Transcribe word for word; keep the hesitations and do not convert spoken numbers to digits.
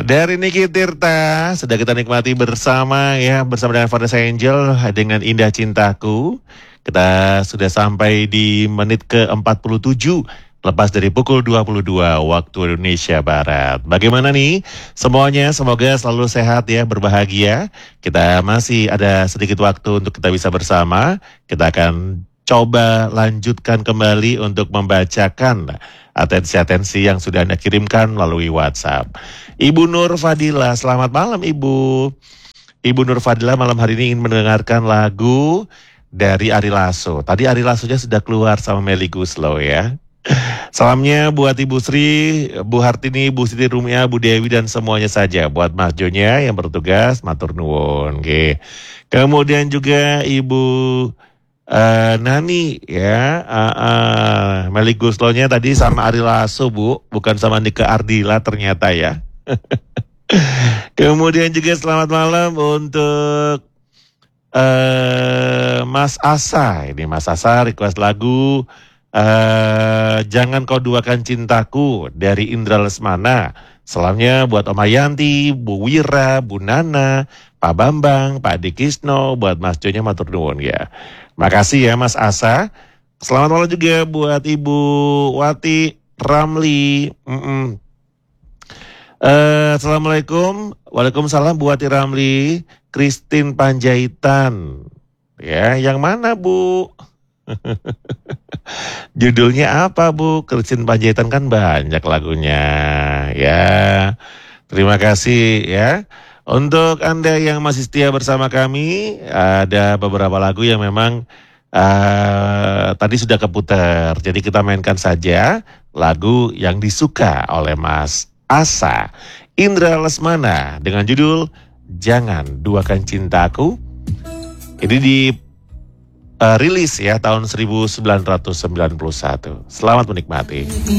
Dari Niki Tirta sudah kita nikmati bersama ya, bersama dengan Vanessa Angel dengan Indah Cintaku. Kita sudah sampai di menit ke empat puluh tujuh lepas dari pukul dua puluh dua waktu Indonesia Barat. Bagaimana nih semuanya? Semoga selalu sehat ya, berbahagia. Kita masih ada sedikit waktu untuk kita bisa bersama. Kita akan coba lanjutkan kembali untuk membacakan atensi-atensi yang sudah Anda kirimkan melalui WhatsApp. Ibu Nur Fadila, selamat malam Ibu. Ibu Nur Fadila malam hari ini ingin mendengarkan lagu dari Ari Lasso. Tadi Ari Lassonya sudah keluar sama Melly Guslow ya. Salamnya buat Ibu Sri, Bu Hartini, Bu Siti Rumia, Bu Dewi dan semuanya saja. Buat Mas Jonya yang bertugas, matur nuwun. Oke. Kemudian juga Ibu Uh, Nani ya, uh, uh, Melly Guslow-nya tadi sama Ari Lasso Bu, bukan sama Nika Ardila ternyata ya. Kemudian juga selamat malam untuk uh, Mas Asa. Ini Mas Asa request lagu uh, Jangan Kau Duakan Cintaku dari Indra Lesmana. Salamnya buat Om Ayanti, Bu Wira, Bu Nana, Pak Bambang, Pak Dikisno, buat Mas Jonya matur nuwun ya. Makasih ya Mas Asa. Selamat malam juga buat Ibu Wati Ramli. Mm-mm. Uh, Assalamualaikum. Waalaikumsalam Bu Wati Ramli. Christine Panjaitan. Ya, yang mana Bu? Judulnya apa Bu? Christine Panjaitan kan banyak lagunya. Ya, terima kasih ya. Untuk Anda yang masih setia bersama kami, ada beberapa lagu yang memang uh, tadi sudah keputar. Jadi kita mainkan saja lagu yang disuka oleh Mas Asa. Indra Lesmana dengan judul Jangan Duakan Cintaku. Ini di uh, rilis ya tahun seribu sembilan ratus sembilan puluh satu. Selamat menikmati.